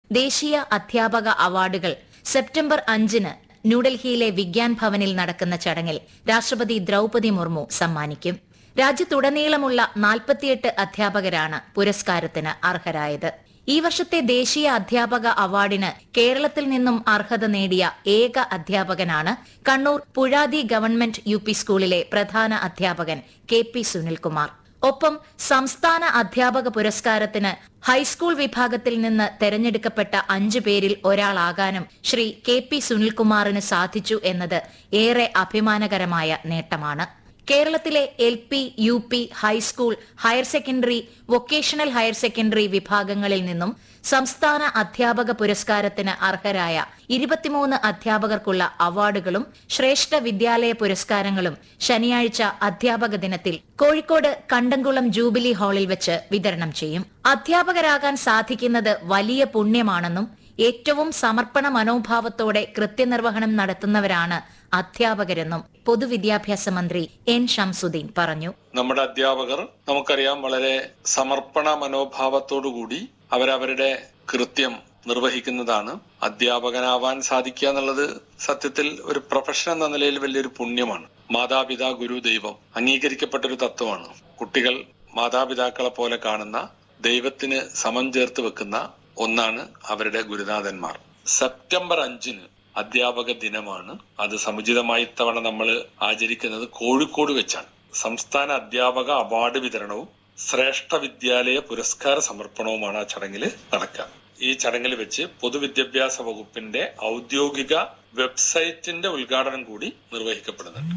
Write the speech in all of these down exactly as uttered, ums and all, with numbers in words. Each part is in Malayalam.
ദേശീയ അധ്യാപക അവാർഡുകൾ സെപ്റ്റംബർ അഞ്ചിന് ന്യൂഡൽഹിയിലെ വിഗ്യാൻ ഭവനിൽ നടക്കുന്ന ചടങ്ങിൽ രാഷ്ട്രപതി ദ്രൌപദി മുർമു സമ്മാനിക്കും. രാജ്യത്തുടനീളമുള്ള നാൽപ്പത്തിയെട്ട് അധ്യാപകരാണ് പുരസ്കാരത്തിന് അർഹരായത്. ഈ വർഷത്തെ ദേശീയ അധ്യാപക അവാർഡിന് കേരളത്തിൽ നിന്നും അർഹത നേടിയ ഏക അധ്യാപകനാണ് Kannur Puzhathi government U P സ്കൂളിലെ പ്രധാന അധ്യാപകൻ കെ പി സുനിൽകുമാർ. ഒപ്പം സംസ്ഥാന അധ്യാപക പുരസ്കാരത്തിന് ഹൈസ്കൂൾ വിഭാഗത്തിൽ നിന്ന് തെരഞ്ഞെടുക്കപ്പെട്ട അഞ്ചു പേരിൽ ഒരാളാകാനും ശ്രീ കെ പി സുനിൽകുമാറിന് സാധിച്ചു എന്നത് ഏറെ അഭിമാനകരമായ നേട്ടമാണ്. കേരളത്തിലെ L P, U P, high school, higher secondary, vocational higher secondary വിഭാഗങ്ങളിൽ നിന്നും സംസ്ഥാന അധ്യാപക പുരസ്കാരത്തിന് അർഹരായ ഇരുപത്തിമൂന്ന് അധ്യാപകർക്കുള്ള അവാർഡുകളും ശ്രേഷ്ഠ വിദ്യാലയ പുരസ്കാരങ്ങളും ശനിയാഴ്ച അധ്യാപക ദിനത്തിൽ കോഴിക്കോട് കണ്ടംകുളം ജൂബിലി ഹാളിൽ വെച്ച് വിതരണം ചെയ്യും. അധ്യാപകരാകാൻ സാധിക്കുന്നത് വലിയ പുണ്യമാണെന്നും ഏറ്റവും സമർപ്പണ മനോഭാവത്തോടെ കൃത്യനിർവഹണം നടത്തുന്നവരാണ് അധ്യാപകരെന്നും പൊതുവിദ്യാഭ്യാസ മന്ത്രി എൻ ഷംസുദ്ദീൻ പറഞ്ഞു. നമ്മുടെ അധ്യാപകർ നമുക്കറിയാം വളരെ സമർപ്പണ മനോഭാവത്തോടുകൂടി അവരവരുടെ കൃത്യം നിർവഹിക്കുന്നതാണ്. അധ്യാപകനാവാൻ സാധിക്കുക എന്നുള്ളത് സത്യത്തിൽ ഒരു പ്രൊഫഷൻ എന്ന നിലയിൽ വലിയൊരു പുണ്യമാണ്. മാതാപിതാ ഗുരു ദൈവം അംഗീകരിക്കപ്പെട്ട ഒരു തത്വമാണ്. കുട്ടികൾ മാതാപിതാക്കളെ പോലെ കാണുന്ന, ദൈവത്തിന് സമം ചേർത്ത് വെക്കുന്ന ഒന്നാണ് അവരുടെ ഗുരുനാഥന്മാർ. സെപ്റ്റംബർ അഞ്ചിന് അധ്യാപക ദിനമാണ്. അത് സമുചിതമായി ഇത്തവണ നമ്മൾ ആചരിക്കുന്നത് കോഴിക്കോട് വെച്ചാണ്. സംസ്ഥാന അധ്യാപക അവാർഡ് വിതരണവും ശ്രേഷ്ഠ വിദ്യാലയ പുരസ്കാര സമർപ്പണവുമാണ് ആ ചടങ്ങിൽ നടക്കുക. ഈ ചടങ്ങിൽ വെച്ച് പൊതുവിദ്യാഭ്യാസ വകുപ്പിന്റെ ഔദ്യോഗിക വെബ്സൈറ്റിന്റെ ഉദ്ഘാടനം കൂടി നിർവഹിക്കപ്പെടുന്നുണ്ട്.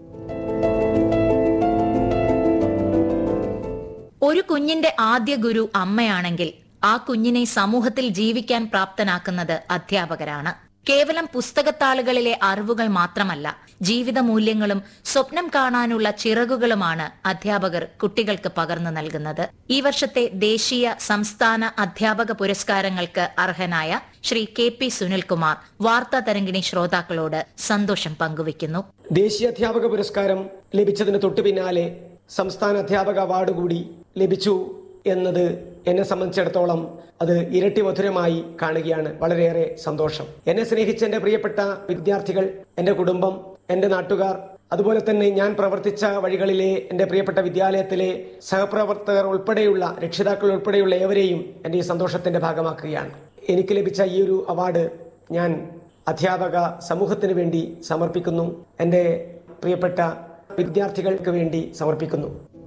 ഒരു കുഞ്ഞിന്റെ ആദ്യ ഗുരു അമ്മയാണെങ്കിൽ ആ കുഞ്ഞിനെ സമൂഹത്തിൽ ജീവിക്കാൻ പ്രാപ്തനാക്കുന്നത് അധ്യാപകരാണ്. കേവലം പുസ്തകത്താളുകളിലെ അറിവുകൾ മാത്രമല്ല, ജീവിത മൂല്യങ്ങളും സ്വപ്നം കാണാനുള്ള ചിറകുകളുമാണ് അധ്യാപകർ കുട്ടികൾക്ക് പകർന്നു നൽകുന്നത്. ഈ വർഷത്തെ ദേശീയ സംസ്ഥാന അധ്യാപക പുരസ്കാരങ്ങൾക്ക് അർഹനായ ശ്രീ കെ പി സുനിൽകുമാർ വാർത്താ തരംഗിണി ശ്രോതാക്കളോട് സന്തോഷം പങ്കുവയ്ക്കുന്നു. ദേശീയ അധ്യാപക പുരസ്കാരം ലഭിച്ചതിന് തൊട്ടു പിന്നാലെ സംസ്ഥാന അധ്യാപക അവാർഡ് കൂടി ലഭിച്ചു എന്നത് എന്നെ സംബന്ധിച്ചിടത്തോളം അത് ഇരട്ടി മധുരമായി കാണുകയാണ്. വളരെയേറെ സന്തോഷം. എന്നെ സ്നേഹിച്ച എന്റെ പ്രിയപ്പെട്ട വിദ്യാർത്ഥികൾ, എന്റെ കുടുംബം, എന്റെ നാട്ടുകാർ, അതുപോലെ തന്നെ ഞാൻ പ്രവർത്തിച്ച വഴികളിലെ എന്റെ പ്രിയപ്പെട്ട വിദ്യാലയത്തിലെ സഹപ്രവർത്തകർ ഉൾപ്പെടെയുള്ള രക്ഷിതാക്കൾ ഉൾപ്പെടെയുള്ള ഏവരെയും എന്റെ ഈ സന്തോഷത്തിന്റെ ഭാഗമാക്കുകയാണ്. എനിക്ക് ലഭിച്ച ഈ ഒരു അവാർഡ് ഞാൻ അധ്യാപക സമൂഹത്തിന് വേണ്ടി സമർപ്പിക്കുന്നു. എന്റെ പ്രിയപ്പെട്ട വിദ്യാർത്ഥികൾക്ക് വേണ്ടി സമർപ്പിക്കുന്നു.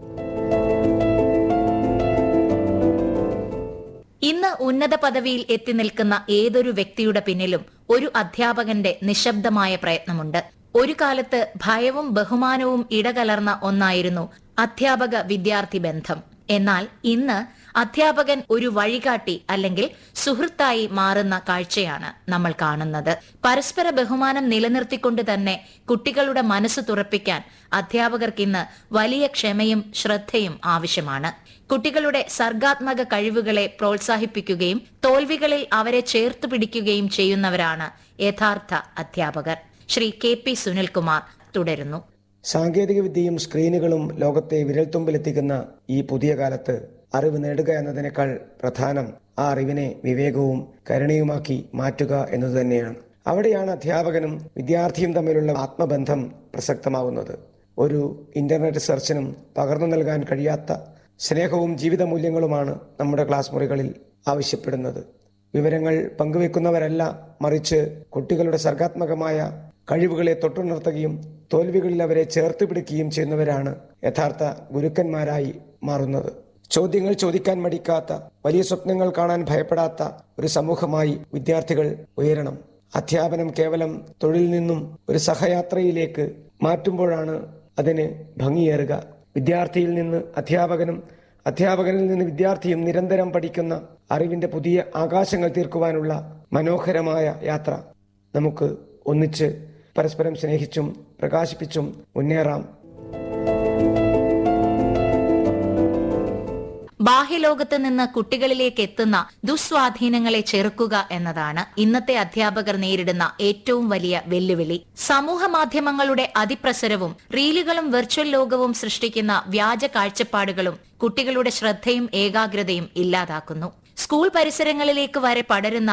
ഇന്ന് ഉന്നത പദവിയിൽ എത്തി നിൽക്കുന്ന ഏതൊരു വ്യക്തിയുടെ പിന്നിലും ഒരു അധ്യാപകന്റെ നിശബ്ദമായ പ്രയത്നമുണ്ട്. ഒരു കാലത്ത് ഭയവും ബഹുമാനവും ഇടകലർന്ന ഒന്നായിരുന്നു അധ്യാപക വിദ്യാർത്ഥി ബന്ധം. എന്നാൽ ഇന്ന് അധ്യാപകൻ ഒരു വഴികാട്ടി അല്ലെങ്കിൽ സുഹൃത്തായി മാറുന്ന കാഴ്ചയാണ് നമ്മൾ കാണുന്നത്. പരസ്പര ബഹുമാനം നിലനിർത്തിക്കൊണ്ട് തന്നെ കുട്ടികളുടെ മനസ്സ് തുറപ്പിക്കാൻ അധ്യാപകർക്കിന്ന് വലിയ ക്ഷമയും ശ്രദ്ധയും ആവശ്യമാണ്. കുട്ടികളുടെ സർഗാത്മക കഴിവുകളെ പ്രോത്സാഹിപ്പിക്കുകയും തോൽവികളിൽ അവരെ ചേർത്ത് പിടിക്കുകയും ചെയ്യുന്നവരാണ് യഥാർത്ഥ അധ്യാപകർ. ശ്രീ കെ പി സുനിൽകുമാർ തുടരുന്നു. സാങ്കേതിക വിദ്യയും സ്ക്രീനുകളും ലോകത്തെ വിരൽത്തുമ്പിലെത്തിക്കുന്ന ഈ പുതിയ കാലത്ത് അറിവ് നേടുക എന്നതിനേക്കാൾ പ്രധാനം ആ അറിവിനെ വിവേകവും കരുണയുമാക്കി മാറ്റുക എന്നത് തന്നെയാണ്. അവിടെയാണ് അധ്യാപകനും വിദ്യാർത്ഥിയും തമ്മിലുള്ള ആത്മബന്ധം പ്രസക്തമാവുന്നത്. ഒരു ഇന്റർനെറ്റ് സെർച്ചിനും പകർന്നു നൽകാൻ കഴിയാത്ത സ്നേഹവും ജീവിത മൂല്യങ്ങളുമാണ് നമ്മുടെ ക്ലാസ് മുറികളിൽ ആവശ്യപ്പെടുന്നത്. വിവരങ്ങൾ പങ്കുവെക്കുന്നവരല്ല, മറിച്ച് കുട്ടികളുടെ സർഗാത്മകമായ കഴിവുകളെ തൊട്ടുണർത്തുകയും തോൽവികളിൽ അവരെ ചേർത്ത് പിടിക്കുകയും ചെയ്യുന്നവരാണ് യഥാർത്ഥ ഗുരുക്കന്മാരായി മാറുന്നത്. ചോദ്യങ്ങൾ ചോദിക്കാൻ മടിക്കാത്ത, വലിയ സ്വപ്നങ്ങൾ കാണാൻ ഭയപ്പെടാത്ത ഒരു സമൂഹമായി വിദ്യാർത്ഥികൾ ഉയരണം. അധ്യാപനം കേവലം തൊഴിൽ നിന്നും ഒരു സഹയാത്രയിലേക്ക് മാറ്റുമ്പോഴാണ് അതിന് ഭംഗിയേറുക. വിദ്യാർത്ഥിയിൽ നിന്ന് അധ്യാപകനും അധ്യാപകനിൽ നിന്ന് വിദ്യാർത്ഥിയും നിരന്തരം പഠിക്കുന്ന അറിവിന്റെ പുതിയ ആകാശങ്ങൾ തീർക്കുവാനുള്ള മനോഹരമായ യാത്ര നമുക്ക് ഒന്നിച്ച് പരസ്പരം സ്നേഹിച്ചും പ്രകാശിപ്പിച്ചും മുന്നേറാം. ബാഹ്യലോകത്ത് നിന്ന് കുട്ടികളിലേക്ക് എത്തുന്ന ദുസ്വാധീനങ്ങളെ ചെറുക്കുക എന്നതാണ് ഇന്നത്തെ അധ്യാപകർ നേരിടുന്ന ഏറ്റവും വലിയ വെല്ലുവിളി. സമൂഹ മാധ്യമങ്ങളുടെ അതിപ്രസരവും റീലുകളും വെർച്വൽ ലോകവും സൃഷ്ടിക്കുന്ന വ്യാജ കാഴ്ചപ്പാടുകളും കുട്ടികളുടെ ശ്രദ്ധയും ഏകാഗ്രതയും ഇല്ലാതാക്കുന്നു. സ്കൂൾ പരിസരങ്ങളിലേക്ക് വരെ പടരുന്ന